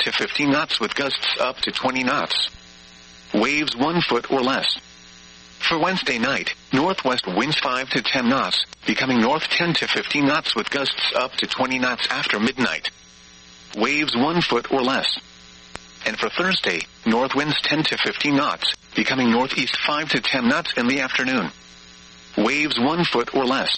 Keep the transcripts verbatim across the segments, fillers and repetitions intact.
to fifteen knots with gusts up to twenty knots. Waves one foot or less. For Wednesday night, northwest winds five to ten knots, becoming north ten to fifteen knots with gusts up to twenty knots after midnight. Waves one foot or less. And for Thursday, north winds ten to fifteen knots, becoming northeast five to ten knots in the afternoon. Waves one foot or less.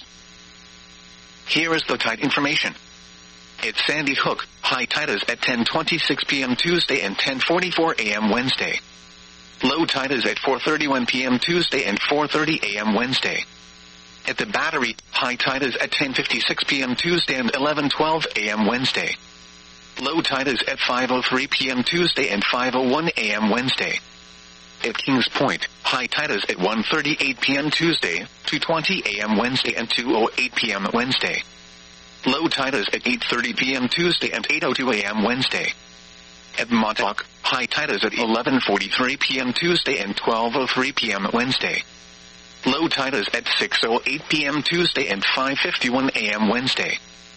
Here is the tide information. At Sandy Hook, high tide is at ten twenty-six p.m. Tuesday and ten forty-four a.m. Wednesday. Low tide is at four thirty-one p.m. Tuesday and four thirty a.m. Wednesday. At the Battery, high tide is at ten fifty-six p.m. Tuesday and eleven twelve a.m. Wednesday. Low tide is at five oh three p.m. Tuesday and five oh one a.m. Wednesday. At Kings Point, high tide is at one thirty-eight p.m. Tuesday, two twenty a.m. Wednesday and two oh eight p.m. Wednesday. Low tide is at eight thirty p.m. Tuesday and eight oh two a.m. Wednesday. At Montauk, high tide is at eleven forty-three p.m. Tuesday and twelve oh three p.m. Wednesday. Low tide is at six oh eight p.m. Tuesday and five fifty-one a.m. Wednesday.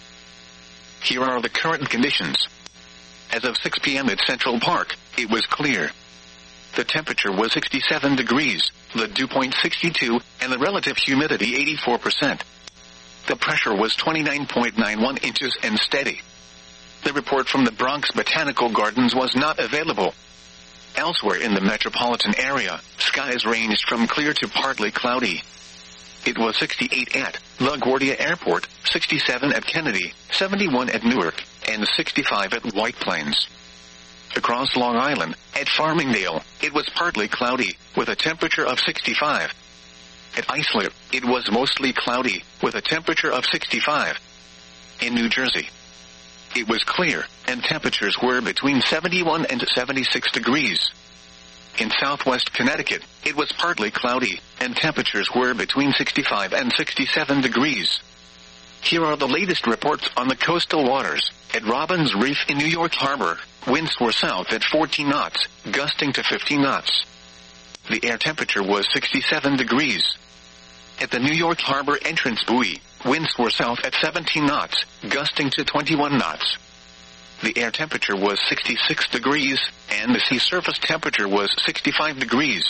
Here are the current conditions. As of six p.m. at Central Park, it was clear. The temperature was sixty-seven degrees, the dew point sixty-two, and the relative humidity eighty-four percent. The pressure was twenty-nine point nine one inches and steady. The report from the Bronx Botanical Gardens was not available. Elsewhere in the metropolitan area, skies ranged from clear to partly cloudy. It was sixty-eight at LaGuardia Airport, sixty-seven at Kennedy, seventy-one at Newark, and sixty-five at White Plains. Across Long Island, at Farmingdale, it was partly cloudy, with a temperature of sixty-five. At Islip, it was mostly cloudy, with a temperature of sixty-five. In New Jersey, it was clear, and temperatures were between seventy-one and seventy-six degrees. In southwest Connecticut, it was partly cloudy, and temperatures were between sixty-five and sixty-seven degrees. Here are the latest reports on the coastal waters. At Robbins Reef in New York Harbor, winds were south at fourteen knots, gusting to fifteen knots. The air temperature was sixty-seven degrees. At the New York Harbor entrance buoy, winds were south at seventeen knots, gusting to twenty-one knots. The air temperature was sixty-six degrees, and the sea surface temperature was sixty-five degrees.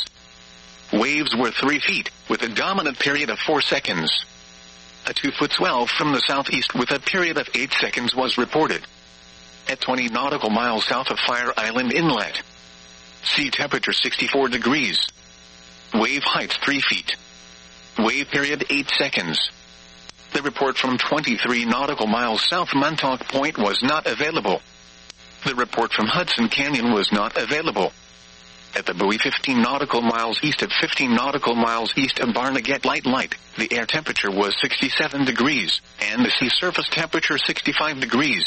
Waves were three feet, with a dominant period of four seconds. A two-foot swell from the southeast with a period of eight seconds was reported. At twenty nautical miles south of Fire Island Inlet, sea temperature sixty-four degrees. Wave height three feet. Wave period eight seconds. The report from twenty-three nautical miles south Montauk Point was not available. The report from Hudson Canyon was not available. At the buoy fifteen nautical miles east of fifteen nautical miles east of Barnegat Light Light, the air temperature was sixty-seven degrees, and the sea surface temperature sixty-five degrees.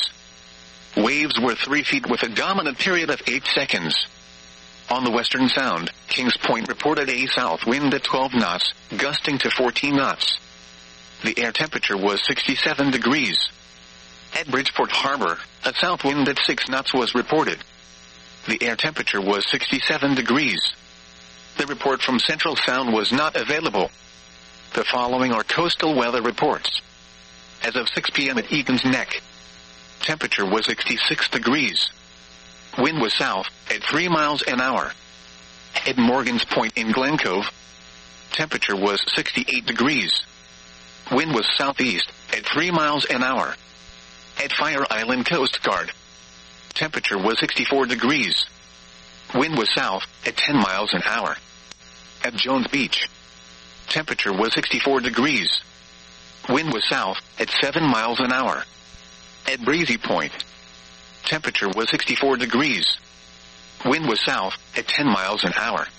Waves were three feet with a dominant period of eight seconds. On the Western Sound, Kings Point reported a south wind at twelve knots, gusting to fourteen knots. The air temperature was sixty-seven degrees. At Bridgeport Harbor, a south wind at six knots was reported. The air temperature was sixty-seven degrees. The report from Central Sound was not available. The following are coastal weather reports. As of six p.m. at Egan's Neck, temperature was sixty-six degrees. Wind was south, at three miles an hour. At Morgan's Point in Glen Cove, temperature was sixty-eight degrees. Wind was southeast, at three miles an hour. At Fire Island Coast Guard, temperature was sixty-four degrees. Wind was south, at ten miles an hour. At Jones Beach, temperature was sixty-four degrees. Wind was south, at seven miles an hour. At Breezy Point, temperature was sixty-four degrees. Wind was south, at ten miles an hour.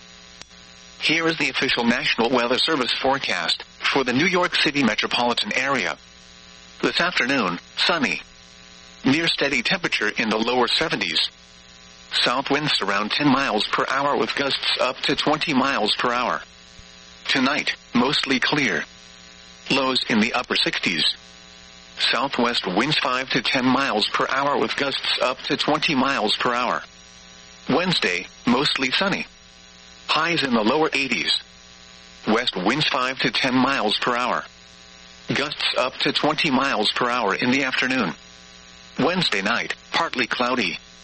Here is the official National Weather Service forecast for the New York City metropolitan area. This afternoon, sunny. Near steady temperature in the lower seventies. South winds around ten miles per hour with gusts up to twenty miles per hour. Tonight, mostly clear. Lows in the upper sixties. Southwest winds five to ten miles per hour with gusts up to twenty miles per hour. Wednesday, mostly sunny. Highs in the lower eighties. West winds five to ten miles per hour. Gusts up to twenty miles per hour in the afternoon. Wednesday night, partly cloudy.